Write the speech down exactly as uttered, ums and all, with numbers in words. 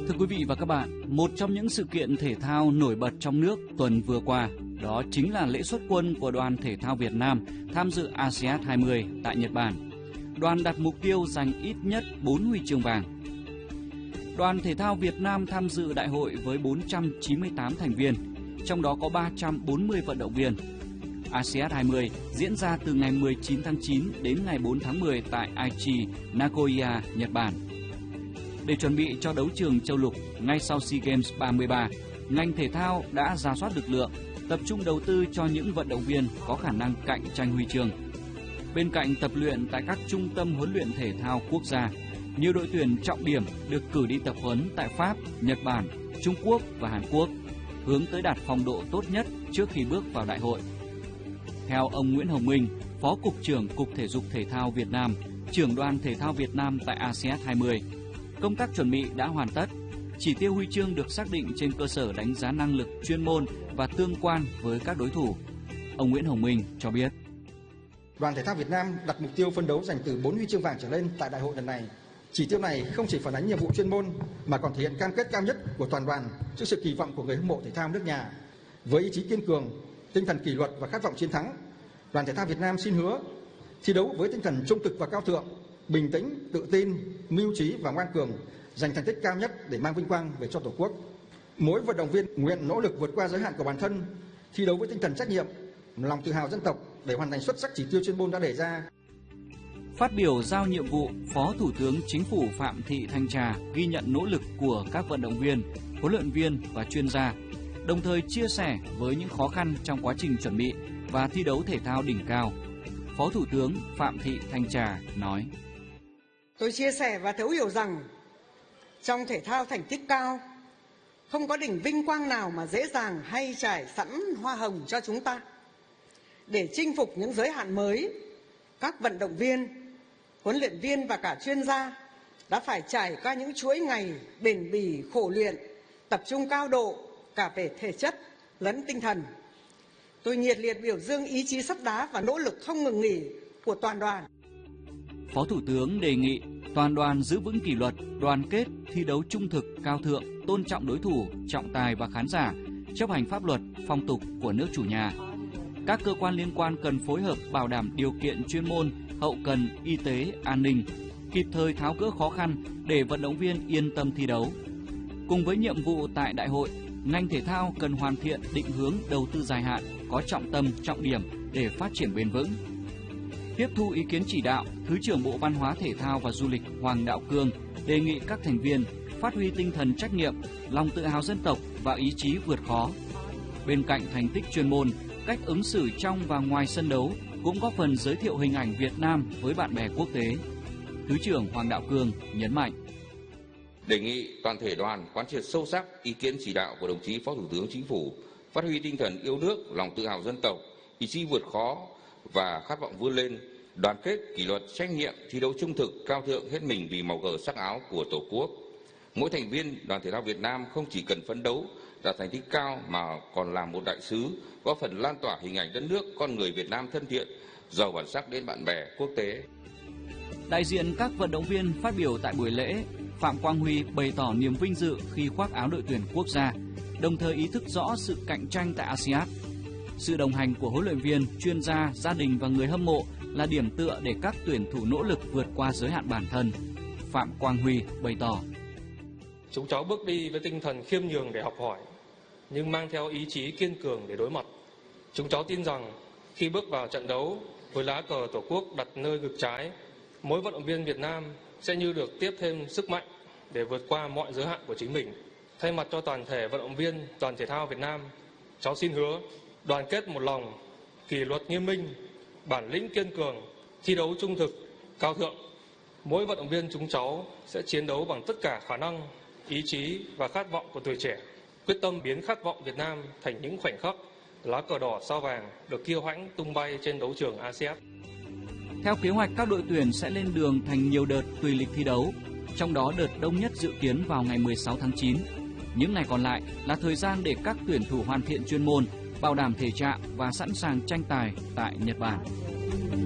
Thưa quý vị và các bạn, một trong những sự kiện thể thao nổi bật trong nước tuần vừa qua đó chính là lễ xuất quân của đoàn thể thao Việt Nam tham dự a sê an hai mươi tại Nhật Bản. Đoàn đặt mục tiêu giành ít nhất bốn huy chương vàng. Đoàn thể thao Việt Nam tham dự đại hội với bốn trăm chín mươi tám thành viên, trong đó có ba trăm bốn mươi vận động viên. a sê an hai mươi diễn ra từ ngày mười chín tháng chín đến ngày bốn tháng mười tại Aichi, Nagoya, Nhật Bản. Để chuẩn bị cho đấu trường châu lục ngay sau SEA Games ba mươi ba, ngành thể thao đã rà soát lực lượng, tập trung đầu tư cho những vận động viên có khả năng cạnh tranh huy chương. Bên cạnh tập luyện tại các trung tâm huấn luyện thể thao quốc gia, nhiều đội tuyển trọng điểm được cử đi tập huấn tại Pháp, Nhật Bản, Trung Quốc và Hàn Quốc, hướng tới đạt phong độ tốt nhất trước khi bước vào đại hội. Theo ông Nguyễn Hồng Minh, Phó Cục trưởng Cục Thể dục Thể thao Việt Nam, trưởng đoàn thể thao Việt Nam tại a sê an hai mươi, công tác chuẩn bị đã hoàn tất. Chỉ tiêu huy chương được xác định trên cơ sở đánh giá năng lực chuyên môn và tương quan với các đối thủ. Ông Nguyễn Hồng Minh cho biết. Đoàn thể thao Việt Nam đặt mục tiêu phấn đấu giành từ bốn huy chương vàng trở lên tại đại hội lần này. Chỉ tiêu này không chỉ phản ánh nhiệm vụ chuyên môn mà còn thể hiện cam kết cao nhất của toàn đoàn trước sự kỳ vọng của người hâm mộ thể thao nước nhà. Với ý chí kiên cường, tinh thần kỷ luật và khát vọng chiến thắng, đoàn thể thao Việt Nam xin hứa thi đấu với tinh thần trung thực và cao thượng, bình tĩnh, tự tin, mưu trí và ngoan cường, giành thành tích cao nhất để mang vinh quang về cho Tổ quốc. Mỗi vận động viên nguyện nỗ lực vượt qua giới hạn của bản thân, thi đấu với tinh thần trách nhiệm, lòng tự hào dân tộc để hoàn thành xuất sắc chỉ tiêu chuyên môn đã đề ra. Phát biểu giao nhiệm vụ, Phó Thủ tướng Chính phủ Phạm Thị Thanh Trà ghi nhận nỗ lực của các vận động viên, huấn luyện viên và chuyên gia, đồng thời chia sẻ với những khó khăn trong quá trình chuẩn bị và thi đấu thể thao đỉnh cao. Phó Thủ tướng Phạm Thị Thanh Trà nói: Tôi chia sẻ và thấu hiểu rằng trong thể thao thành tích cao, không có đỉnh vinh quang nào mà dễ dàng hay trải sẵn hoa hồng cho chúng ta. Để chinh phục những giới hạn mới, các vận động viên, huấn luyện viên và cả chuyên gia đã phải trải qua những chuỗi ngày bền bỉ khổ luyện, tập trung cao độ cả về thể chất lẫn tinh thần. Tôi nhiệt liệt biểu dương ý chí sắt đá và nỗ lực không ngừng nghỉ của toàn đoàn. Phó Thủ tướng đề nghị toàn đoàn giữ vững kỷ luật, đoàn kết, thi đấu trung thực, cao thượng, tôn trọng đối thủ, trọng tài và khán giả, chấp hành pháp luật, phong tục của nước chủ nhà. Các cơ quan liên quan cần phối hợp bảo đảm điều kiện chuyên môn, hậu cần, y tế, an ninh, kịp thời tháo gỡ khó khăn để vận động viên yên tâm thi đấu. Cùng với nhiệm vụ tại đại hội, ngành thể thao cần hoàn thiện định hướng đầu tư dài hạn, có trọng tâm, trọng điểm để phát triển bền vững. Tiếp thu ý kiến chỉ đạo, Thứ trưởng Bộ Văn hóa Thể thao và Du lịch Hoàng Đạo Cương đề nghị các thành viên phát huy tinh thần trách nhiệm, lòng tự hào dân tộc và ý chí vượt khó. Bên cạnh thành tích chuyên môn, cách ứng xử trong và ngoài sân đấu cũng góp phần giới thiệu hình ảnh Việt Nam với bạn bè quốc tế. Thứ trưởng Hoàng Đạo Cương nhấn mạnh: Đề nghị toàn thể đoàn quán triệt sâu sắc ý kiến chỉ đạo của đồng chí Phó Thủ tướng Chính phủ, phát huy tinh thần yêu nước, lòng tự hào dân tộc, ý chí vượt khó và khát vọng vươn lên, đoàn kết, kỷ luật, trách nhiệm, thi đấu trung thực, cao thượng hết mình vì màu cờ sắc áo của Tổ quốc. Mỗi thành viên đoàn thể thao Việt Nam không chỉ cần phấn đấu đạt thành tích cao mà còn là một đại sứ, góp phần lan tỏa hình ảnh đất nước, con người Việt Nam thân thiện, giàu bản sắc đến bạn bè quốc tế. Đại diện các vận động viên phát biểu tại buổi lễ, Phạm Quang Huy bày tỏ niềm vinh dự khi khoác áo đội tuyển quốc gia, đồng thời ý thức rõ sự cạnh tranh tại a sê an. Sự đồng hành của huấn luyện viên, chuyên gia, gia đình và người hâm mộ là điểm tựa để các tuyển thủ nỗ lực vượt qua giới hạn bản thân. Phạm Quang Huy bày tỏ: Chúng cháu bước đi với tinh thần khiêm nhường để học hỏi, nhưng mang theo ý chí kiên cường để đối mặt. Chúng cháu tin rằng khi bước vào trận đấu với lá cờ Tổ quốc đặt nơi ngực trái, mỗi vận động viên Việt Nam sẽ như được tiếp thêm sức mạnh để vượt qua mọi giới hạn của chính mình. Thay mặt cho toàn thể vận động viên đoàn thể thao Việt Nam, cháu xin hứa đoàn kết một lòng, kỷ luật nghiêm minh, bản lĩnh kiên cường, thi đấu trung thực, cao thượng. Mỗi vận động viên chúng cháu sẽ chiến đấu bằng tất cả khả năng, ý chí và khát vọng của tuổi trẻ, quyết tâm biến khát vọng Việt Nam thành những khoảnh khắc lá cờ đỏ sao vàng được kiêu hãnh tung bay trên đấu trường a sê an. Theo kế hoạch, các đội tuyển sẽ lên đường thành nhiều đợt tùy lịch thi đấu, trong đó đợt đông nhất dự kiến vào ngày mười sáu tháng chín. Những ngày còn lại là thời gian để các tuyển thủ hoàn thiện chuyên môn, bảo đảm thể trạng và sẵn sàng tranh tài tại Nhật Bản.